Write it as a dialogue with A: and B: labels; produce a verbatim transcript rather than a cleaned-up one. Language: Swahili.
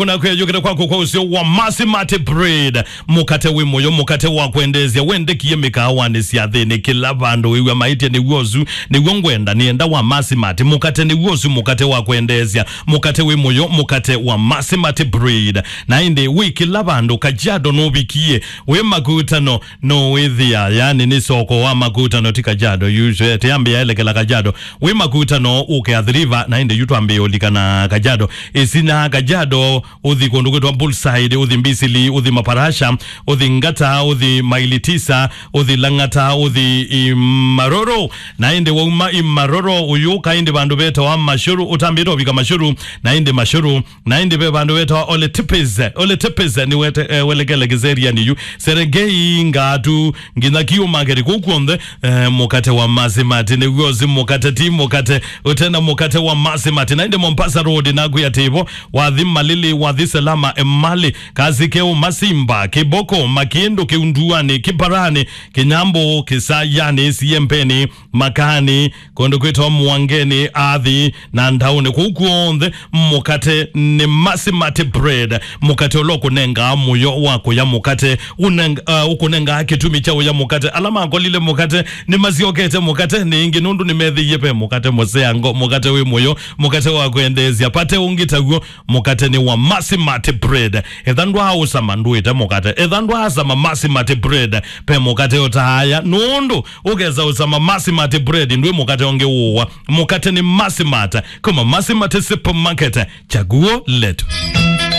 A: Unakuyajukira kwako kwa usio wa Masimati bread mukate wimoyo mukate wa kwendezia wende kiye mikawani siathini kila bandu iwe maiti ni wozu ni wongwenda nienda wa Masimati mukate ni wozu mukate wa kwendezia mukate wimoyo mukate wa Masimati bread na inde wiki la bandu Kajiado no bikie we magutano no withia yani ni soko wa magutano tika Kajiado usually tiambi ya elekela Kajiado we magutano uke adhiriva na inde yutu ambi olikana Kajiado isina Kajiado uthi kondukwetwa wa Bullside uthi Mbisili uthi Maparasha uthi Ngata uthi Maili Tisa uthi Langata uthi Imaroro na inde wa uma Imaroro uyuka inde bandu beta wa Mashuru utambiro bika Mashuru na inde Mashuru na inde be bandu beta wa Ole Tipes Ole Tipes ni wete eh, welegele gizeria ni yu Serengei Ngatu ngina kiyo mageri kukuonde eh, mukate wa Masimati ni uozi mukate ti mukate utenda mukate wa Masimati na inde Mombasa Road na kuya tivo wathi Malili wathi Salama Emali Kazikeo Masimba Kiboko Makiendo Kiunduani Kibarani Kinyambo Kisayani Siempeni Makani kondo kwetwa Mwangeni Adhi na Ndaune kukuonde mukate ni Masimati bread mukate oloko nenga muyo wako ya mukate unenga uh, ukunenga kitumi chao ya mukate alama kwa lile mukate ni maziokete mukate ni ingi nundu ni methi yepe mukate moseango mukate we moyo mukate wako endezi apate ungitaguo mukate ni wa Masimati bread edhandwa hausa manduita mukate edhandwa asama Masimati bread pe mukate otahaya nundu ugeza usama Masimati bread ndwe mukate onge uwa mukate ni Masimati kuma Masimati supermarket chaguo letu.